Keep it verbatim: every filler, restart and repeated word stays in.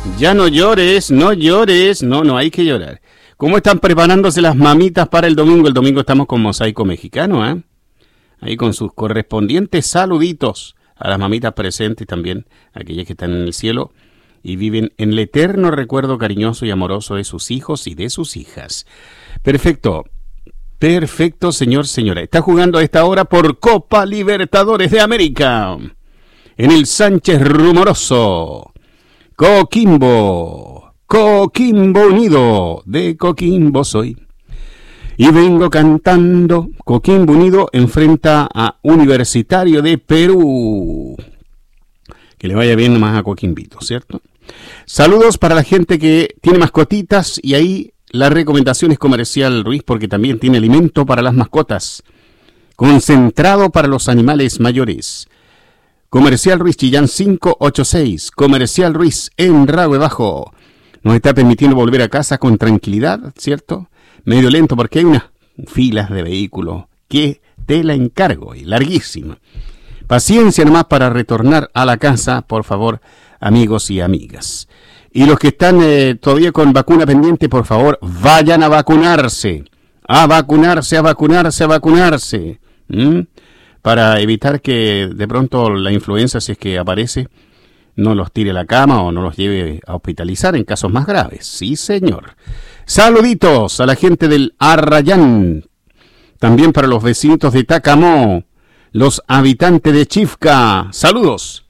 Ya no llores, no llores. No, no hay que llorar. ¿Cómo están preparándose las mamitas para el domingo? El domingo estamos con Mosaico Mexicano, ¿eh? Ahí con sus correspondientes saluditos a las mamitas presentes también, aquellas que están en el cielo y viven en el eterno recuerdo cariñoso y amoroso de sus hijos y de sus hijas. Perfecto, perfecto, señor, señora. Está jugando a esta hora por Copa Libertadores de América en el Sánchez Rumoroso. Coquimbo, Coquimbo Unido, de Coquimbo soy. Y vengo cantando. Coquimbo Unido enfrenta a Universitario de Perú. Que le vaya bien más a Coquimbito, ¿cierto? Saludos para la gente que tiene mascotitas. Y ahí la recomendación es Comercial Ruiz, porque también tiene alimento para las mascotas. Concentrado para los animales mayores. Comercial Ruiz Chillán cinco ocho seis. Comercial Ruiz en Rahue Bajo. Nos está permitiendo volver a casa con tranquilidad, ¿cierto? Medio lento porque hay unas filas de vehículos que te la encargo y larguísima. Paciencia nomás para retornar a la casa, por favor, amigos y amigas. Y los que están eh, todavía con vacuna pendiente, por favor, vayan a vacunarse. A vacunarse, a vacunarse, a vacunarse. ¿Mm? Para evitar que de pronto la influenza, si es que aparece, no los tire a la cama o no los lleve a hospitalizar en casos más graves. Sí, señor. Saluditos a la gente del Arrayán. También para los vecinos de Tacamó. Los habitantes de Chifca. Saludos.